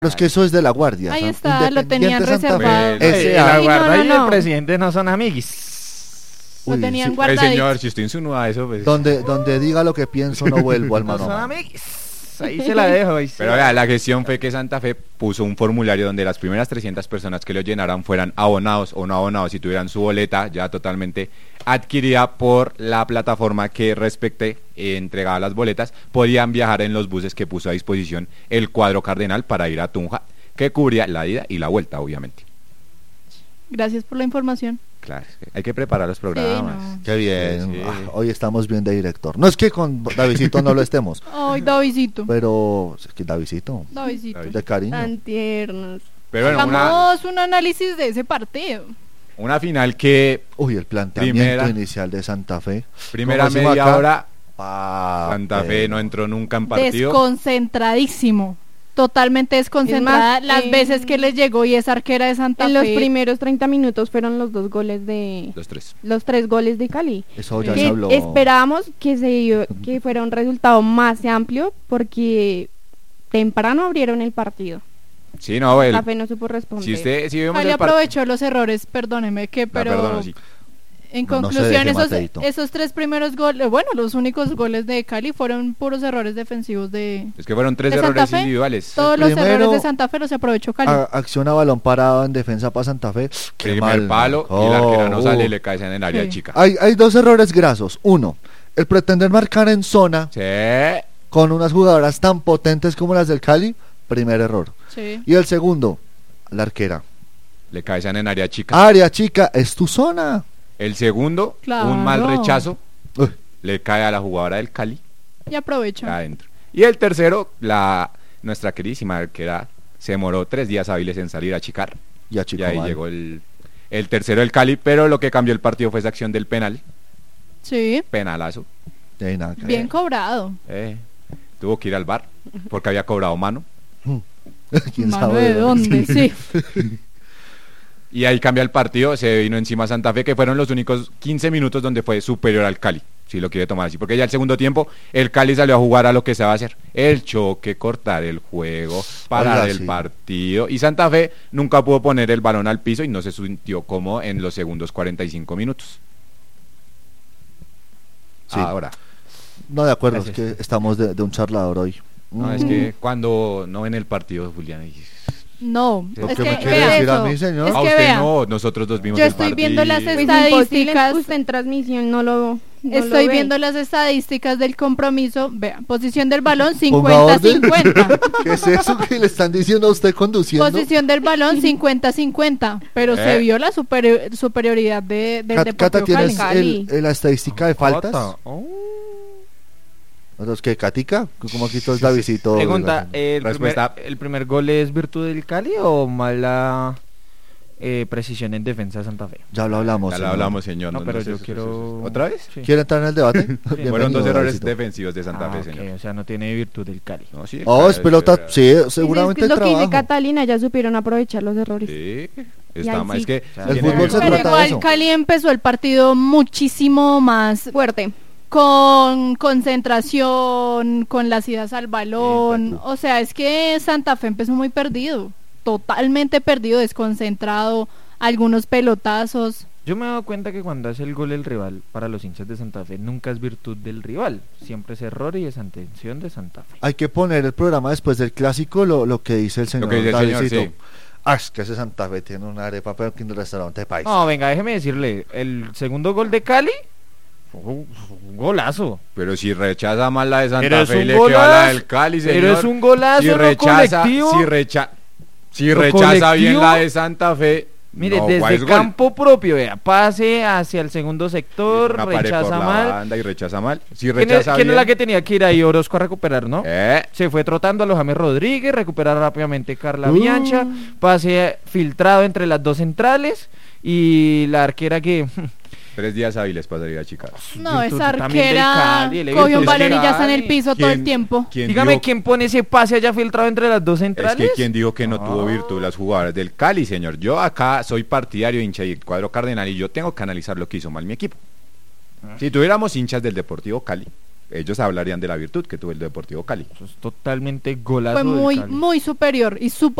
Pero es que eso es de La Guardia. Ahí San- está, lo tenían Independiente Santa Fe. reservado. Ese La hay. guarda y el no. presidente no son amiguis. Lo Uy, tenían sí. guardadito. señor, si usted insinúa eso, pues... Donde diga lo que pienso, no vuelvo al No mano son a mano. amiguis. Ahí se la dejo. Ahí Pero vea, la gestión fue que Santa Fe puso un formulario donde las primeras 300 personas que lo llenaran fueran abonados o no abonados y tuvieran su boleta ya totalmente adquirida por la plataforma que respecte entregaba las boletas, podían viajar en los buses que puso a disposición el cuadro cardenal para ir a Tunja, que cubría la ida y la vuelta, obviamente. Gracias por la información. Claro, es que hay que preparar los programas. no. Qué bien. Sí, sí. Hoy estamos bien de director. No es que con Davidito no lo estemos, Ay, Davidito. pero es que Davidito, Davidito. de cariño. Tan tiernos. Pero bueno, Hagamos un análisis de ese partido. una final que Uy, el planteamiento Primera. inicial de Santa Fe. primera ¿Cómo decimos media acá? hora Papi. Santa Fe no entró nunca en partido. Desconcentradísimo. Totalmente desconcentrada. Es más, las veces que les llegó y es arquera de Santa En Fe. los primeros 30 minutos fueron los 2 goles de... Los tres. Los 3 goles de Cali. Eso ya Que se habló. Esperábamos que fuera un resultado más amplio porque temprano abrieron el partido. Sí, no, Santa Fe no supo responder. si vemos Cali el partido. aprovechó los errores, perdóneme que, pero Perdón, sí. en No, no se conclusión deje, Mateito. esos 3 primeros goles, bueno, los únicos goles de Cali fueron puros errores defensivos de Es que fueron 3 ¿De Santa errores Fe? individuales. todos los primero- errores de Santa Fe los aprovechó Cali. Acción a balón parado en defensa para Santa Fe. Qué Primer mal, palo marcó. y la arquera no sale y le cae en el área Sí. chica. Hay dos errores grasos. Uno, el pretender marcar en zona Sí. con unas jugadoras tan potentes como las del Cali, primer error. Sí. Y el segundo, la arquera. Le cae en área chica. Área chica, es tu zona. El segundo, Claro. un mal rechazo, Uy, le cae a la jugadora del Cali Y aprovechó. adentro. Y el tercero, nuestra queridísima arquera se demoró 3 días hábiles en salir a achicar. ya chico Y ahí mal. llegó el tercero del Cali, pero lo que cambió el partido fue esa acción del penal. Sí. Penalazo. Ya hay nada que Bien ver. cobrado. Tuvo que ir al bar porque había cobrado mano. ¿Quién Mano sabe de dónde, sí. Y ahí cambia el partido, se vino encima Santa Fe, que fueron los únicos 15 minutos donde fue superior al Cali, si lo quiere tomar así, porque ya el segundo tiempo el Cali salió a jugar a lo que sabe hacer, el choque, cortar el juego, parar Oiga, el sí. partido, y Santa Fe nunca pudo poner el balón al piso y no se sintió cómodo en los segundos 45 minutos. Sí. Ahora, No, de acuerdo, Gracias. es que estamos de un charlador hoy. no, es que cuando no ven el partido, Julián, No, ¿Lo es que que me quiere vea decir a eso. mí, señor? Es a que usted vea, no, nosotros dos vimos yo el estoy viendo las partido. Pues imposible, estadísticas. usted en transmisión no lo Estoy ve. viendo las estadísticas del compromiso. Vea, posición del balón Ponga orden. 50-50. ¿Qué es eso que le están diciendo a usted conduciendo? Posición del balón 50-50. Pero se vio la superioridad del Cata, Deportivo ¿tienes Cali. la estadística de faltas? Jota. Oh. ¿Otros qué, Catica? ¿Cómo aquí todo es Davidito? Pregunta, Respuesta. ¿el primer gol es virtud del Cali o mala precisión en defensa de Santa Fe? Ya lo hablamos. Ya lo señor. hablamos, señor. No, pero sé yo si- quiero... ¿Otra vez? Sí. ¿Quiere entrar en el debate? Bienvenido, Fueron 2 errores Davidito. defensivos de Santa Fe, Ok, señor. o sea, no tiene virtud del Cali. No, sí, Oh, es pelota, sí, Es seguramente que el es lo que dice trabajo. Catalina, ya supieron aprovechar los errores. Sí, Y está ahí mal. sí. Es que El tiene fútbol se virtud. Pero trata de igual eso. Cali empezó el partido muchísimo más Fuerte. con concentración, con las idas al balón. Ímpetu. O sea, es que Santa Fe empezó muy perdido. Totalmente perdido, desconcentrado. Algunos pelotazos. Yo me he dado cuenta que cuando hace el gol el rival, para los hinchas de Santa Fe, nunca es virtud del rival. Siempre es error y desatención de Santa Fe. Hay que poner el programa después del clásico, lo que dice el señor que dice el señor, Davidito. sí. Ah, es que ese Santa Fe tiene una arepa, pero que en el restaurante país. No, venga, déjeme decirle, el segundo gol de Cali fue un golazo. Pero si rechaza mal la de Santa Pero es Fe y un le queda la golazo. del Cali, señor. Pero es un golazo, si no rechaza, colectivo. si Lo rechaza bien colectivo. la de Santa Fe, Mire, no, desde ¿cuál es gol? campo propio, vea, pase hacia el segundo sector, Una pared por rechaza la mal. banda y rechaza mal. Si ¿Quién rechaza es bien, la que tenía que ir ahí Orozco a recuperar, no? eh, Se fue trotando a los James Rodríguez, recuperar rápidamente Carla Biancha, pase filtrado entre las dos centrales y la arquera que 3 días hábiles para salir a Chicago. No, virtud esa también del arquera Cali, le cogió un virtud del balón y ya está en el Cali. piso todo el tiempo. dígame quién pone ese pase allá filtrado entre las dos Es centrales. que quien dijo que no Ah. tuvo virtud las jugadoras del Cali, señor. Yo acá soy partidario hincha del cuadro cardenal y yo tengo que analizar lo que hizo mal mi equipo. Si tuviéramos hinchas del Deportivo Cali, ellos hablarían de la virtud que tuvo el Deportivo Cali. Eso es totalmente golazo Fue del muy, Cali. muy superior y supo